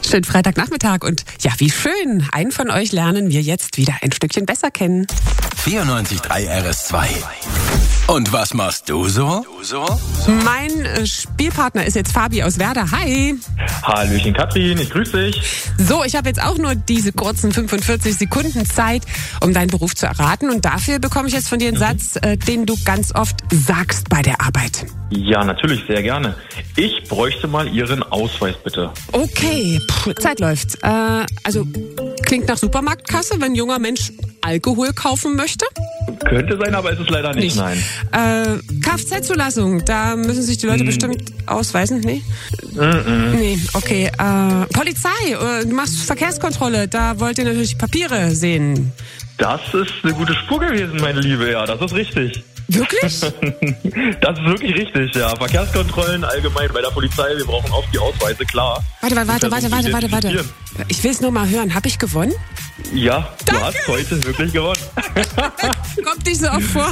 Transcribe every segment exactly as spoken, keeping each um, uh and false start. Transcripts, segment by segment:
Schönen Freitagnachmittag und ja, wie schön. Einen von euch lernen wir jetzt wieder ein Stückchen besser kennen. vierundneunzig Komma drei R S zwei. Und was machst du so? Mein äh, Spielpartner ist jetzt Fabi aus Werder. Hi. Hallöchen Katrin, ich grüße dich. So, ich habe jetzt auch nur diese kurzen fünfundvierzig Sekunden Zeit, um deinen Beruf zu erraten. Und dafür bekomme ich jetzt von dir einen mhm. Satz, äh, den du ganz oft sagst bei der Arbeit. Ja, natürlich, sehr gerne. Ich bräuchte mal Ihren Ausweis, bitte. Okay, Puh, Zeit läuft. Äh, also, klingt nach Supermarktkasse, wenn ein junger Mensch Alkohol kaufen möchte? Könnte sein, aber ist es leider nicht, nicht. nein. Äh, Kfz-Zulassung, da müssen sich die Leute hm. bestimmt ausweisen, nee? Mm-mm. Nee, okay. Äh, Polizei, äh, du machst Verkehrskontrolle, da wollt ihr natürlich Papiere sehen. Das ist eine gute Spur gewesen, meine Liebe, ja, das ist richtig. Wirklich? Das ist wirklich richtig, ja. Verkehrskontrollen allgemein bei der Polizei, wir brauchen auch die Ausweise, klar. Warte, warte, warte, warte, warte, warte. Ich will es nur mal hören. Hab ich gewonnen? Ja, du Danke. hast heute wirklich gewonnen. Kommt nicht so oft vor.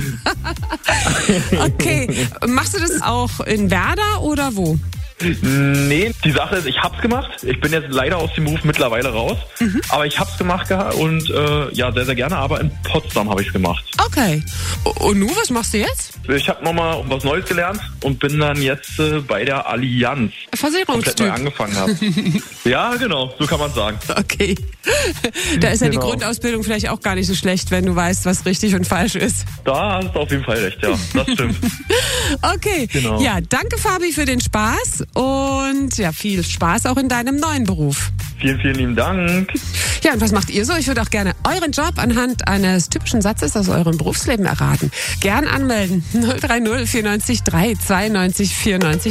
Okay, machst du das auch in Werder oder wo? Nee, die Sache ist, ich hab's gemacht. Ich bin jetzt leider aus dem Beruf mittlerweile raus. Mhm. Aber ich hab's gemacht gehabt und äh, ja, sehr, sehr gerne. Aber in Potsdam habe ich's gemacht. Okay. Und nu, was machst du jetzt? Ich habe nochmal was Neues gelernt und bin dann jetzt äh, bei der Allianz. Versicherungstyp. Komplett neu angefangen habe. Ja, genau, so kann man sagen. Okay. Da ist ja genau. die Grundausbildung vielleicht auch gar nicht so schlecht, wenn du weißt, was richtig und falsch ist. Da hast du auf jeden Fall recht, ja. Das stimmt. Okay. Genau. Ja, danke Fabi für den Spaß und ja, viel Spaß auch in deinem neuen Beruf. Vielen, vielen lieben Dank. Ja, und was macht ihr so? Ich würde auch gerne euren Job anhand eines typischen Satzes aus eurem Berufsleben erraten. Gern anmelden. null drei null vierundneunzig drei zweiundneunzig vierundneunzig